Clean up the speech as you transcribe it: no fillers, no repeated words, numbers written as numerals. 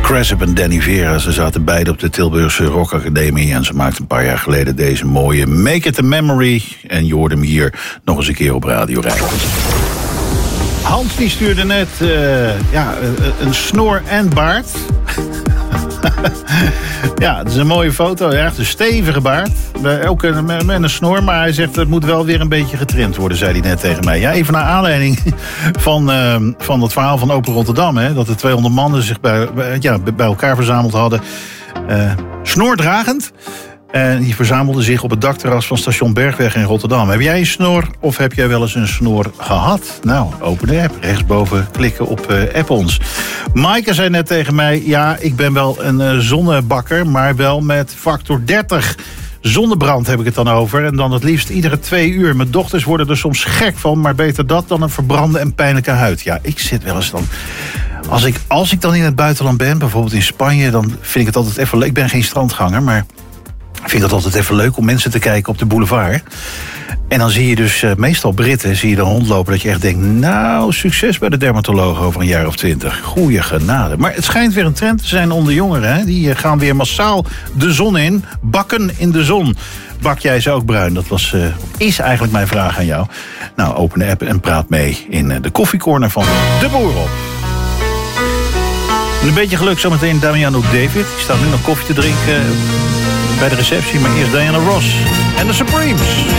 Cressip en Danny Vera. Ze zaten beide op de Tilburgse Rock Academie. En ze maakten een paar jaar geleden deze mooie Make It a Memory. En je hoort hem hier nog eens een keer op Radio Rijnmond. Hans die stuurde net een snor en baard. Ja, het is een mooie foto. Ja, een stevige baard. Ook met een snor. Maar hij zegt het moet wel weer een beetje getrimd worden, zei hij net tegen mij. Ja, even naar aanleiding van het verhaal van Open Rotterdam. Hè, dat er 200 mannen zich bij elkaar verzameld hadden. Snoordragend. En die verzamelden zich op het dakterras van station Bergweg in Rotterdam. Heb jij een snor of heb jij wel eens een snor gehad? Nou, open de app. Rechtsboven klikken op app ons. Maaike zei net tegen mij... ja, ik ben wel een zonnebakker, maar wel met factor 30. Zonnebrand heb ik het dan over. En dan het liefst iedere 2 uur. Mijn dochters worden er soms gek van, maar beter dat dan een verbrande en pijnlijke huid. Ja, ik zit wel eens dan... Als ik dan in het buitenland ben, bijvoorbeeld in Spanje... dan vind ik het altijd even leuk. Ik ben geen strandganger, maar... ik vind het altijd even leuk om mensen te kijken op de boulevard. En dan zie je dus meestal Britten, zie je er rondlopen... dat je echt denkt, nou, succes bij de dermatoloog over een jaar of 20. Goeie genade. Maar het schijnt weer een trend te zijn onder jongeren. Hè? Die gaan weer massaal de zon in. Bakken in de zon. Bak jij ze ook bruin? Dat is eigenlijk mijn vraag aan jou. Nou, open de app en praat mee in de koffiecorner van De Boer op. Met een beetje geluk zometeen Damiano David. Die staat nu nog koffie te drinken... bij de receptie, maar eerst Diana Ross en de Supremes.